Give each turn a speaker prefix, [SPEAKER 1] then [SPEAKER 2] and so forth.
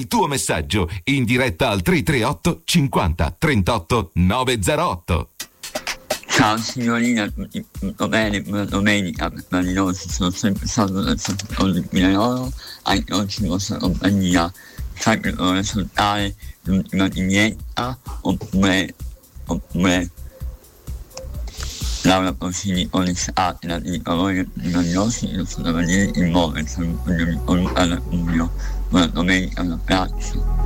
[SPEAKER 1] il tuo messaggio in diretta al 338 50 38 908.
[SPEAKER 2] Ciao signorina, tutto bene? Buona domenica, meraviglioso, sono sempre stato nel settore del Pinarolo, anche oggi vostra compagnia. Sai che dovrei saltare l'ultima vignetta oppure Laura Pausini o l'Isatena di parole meravigliosi che lo fanno vedere il modo, sono un po' di Buona domenica, un abbraccio.